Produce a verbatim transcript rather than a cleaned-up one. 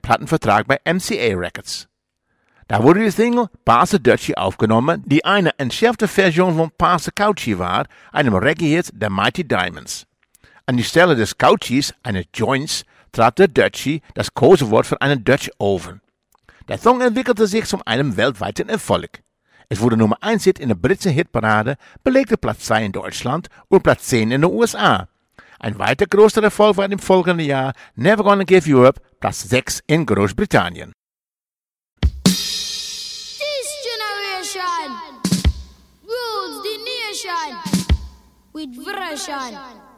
hat einen Vertrag bei M C A Records. Da wurde die Single Paarse Dutchie aufgenommen, die eine entschärfte Version von Paarse Cauchy war, einem Reggae-Hit der Mighty Diamonds. An die Stelle des Cauchys, eines Joints, trat der Dutchie, das Kosewort für einen Dutch Oven. Der Song entwickelte sich zu einem weltweiten Erfolg. Es wurde Nummer eins Hit in der britischen Hitparade, belegte Platz zwei in Deutschland und Platz zehn in den U S A. Ein weiter großer Erfolg war im folgenden Jahr Never Gonna Give You Up, Platz sechs in Großbritannien. This generation rules the nation with version.